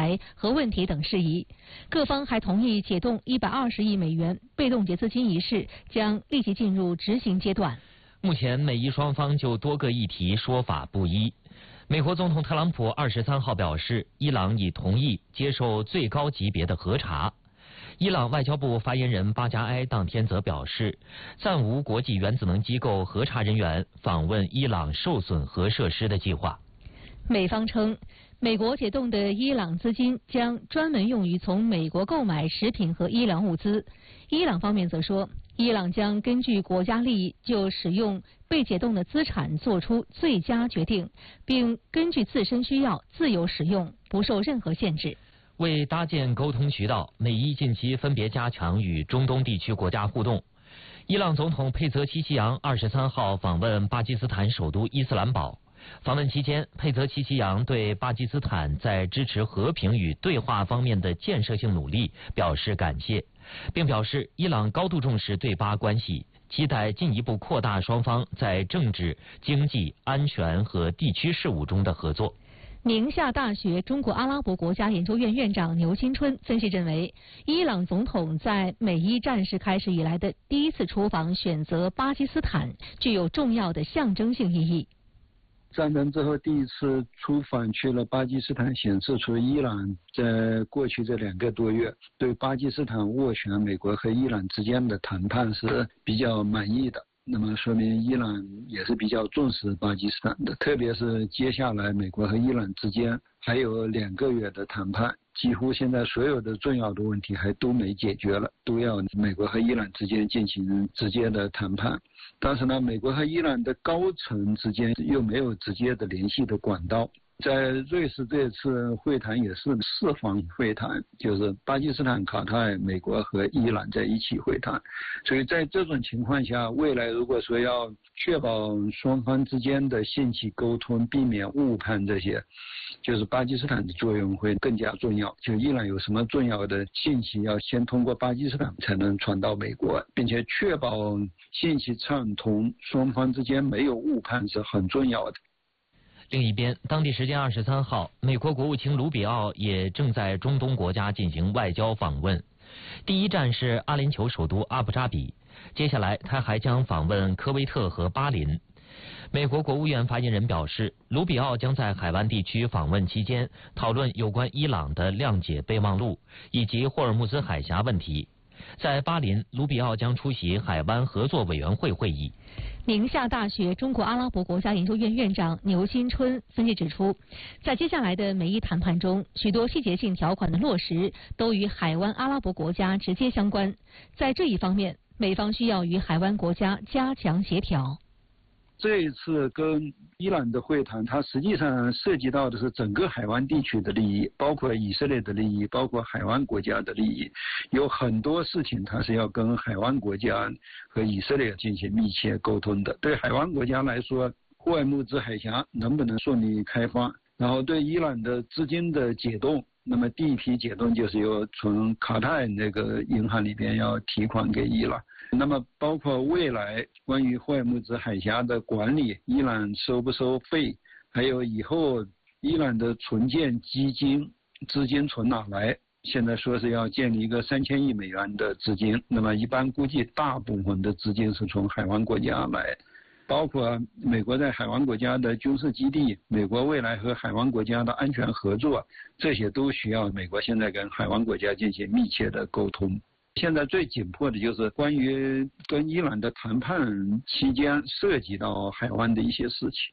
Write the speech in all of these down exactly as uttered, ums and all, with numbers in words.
裁和问题等事宜。各方还同意解冻一百二十亿美元被冻结资金一事将立即进入执行阶段。 目前美伊双方就多个议题说法不一。美国总统特朗普二十三号表示，伊朗已同意接受最高级别的核查。伊朗外交部发言人巴加埃当天则表示，暂无国际原子能机构核查人员访问伊朗受损核设施的计划。 美方称，美国解冻的伊朗资金将专门用于从美国购买食品和医疗物资。伊朗方面则说，伊朗将根据国家利益就使用被解冻的资产做出最佳决定，并根据自身需要自由使用，不受任何限制。 为搭建沟通渠道，美伊近期分别加强与中东地区国家互动。伊朗总统佩泽奇奇扬二十三号访问巴基斯坦首都伊斯兰堡。访问期间，佩泽奇奇扬对巴基斯坦在支持和平与对话方面的建设性努力表示感谢，并表示伊朗高度重视对巴关系，期待进一步扩大双方在政治、经济、安全和地区事务中的合作。 宁夏大学中国阿拉伯国家研究院院长牛新春分析认为，伊朗总统在美伊战事开始以来的第一次出访选择巴基斯坦，具有重要的象征性意义。 战争之后第一次出访去了巴基斯坦，显示出伊朗在过去这两个多月对巴基斯坦斡旋美国和伊朗之间的谈判是比较满意的。那么说明伊朗也是比较重视巴基斯坦的，特别是接下来美国和伊朗之间还有两个月的谈判，几乎现在所有的重要的问题还都没解决了，都要美国和伊朗之间进行直接的谈判。但是呢，美国和伊朗的高层之间又没有直接的联系的管道。在瑞士这次会谈也是四方会谈，就是巴基斯坦、卡塔尔、美国和伊朗在一起会谈。所以在这种情况下，未来如果说要确保双方之间的信息沟通，避免误判这些，就是巴基斯坦的作用会更加重要。就伊朗有什么重要的信息，要先通过巴基斯坦才能传到美国，并且确保信息畅通，双方之间没有误判是很重要的。 另一边，当地时间二十三号，美国国务卿卢比奥也正在中东国家进行外交访问。第一站是阿联酋首都阿布扎比，接下来他还将访问科威特和巴林。美国国务院发言人表示，卢比奥将在海湾地区访问期间讨论有关伊朗的谅解备忘录以及霍尔木兹海峡问题。在巴林，卢比奥将出席海湾合作委员会会议。 宁夏大学中国阿拉伯国家研究院院长牛新春分析指出，在接下来的美伊谈判中，许多细节性条款的落实都与海湾阿拉伯国家直接相关。在这一方面，美方需要与海湾国家加强协调。 这一次跟伊朗的会谈，它实际上涉及到的是整个海湾地区的利益，包括以色列的利益，包括海湾国家的利益。有很多事情它是要跟海湾国家和以色列进行密切沟通的。对海湾国家来说，霍尔木兹海峡能不能顺利开放，然后对伊朗的资金的解冻，那么第一批解冻就是由从卡塔尔那个银行里边要提款给伊朗。那么包括未来关于霍尔木兹海峡的管理，伊朗收不收费，还有以后伊朗的重建基金资金从哪来，现在说是要建立一个三千亿美元的资金，那么一般估计大部分的资金是从海湾国家来，包括美国在海湾国家的军事基地，美国未来和海湾国家的安全合作，这些都需要美国现在跟海湾国家进行密切的沟通。现在最紧迫的就是关于跟伊朗的谈判期间涉及到海湾的一些事情。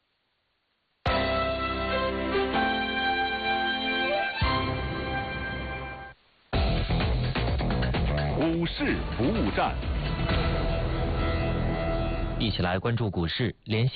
股市服务站， 一起来关注股市，连线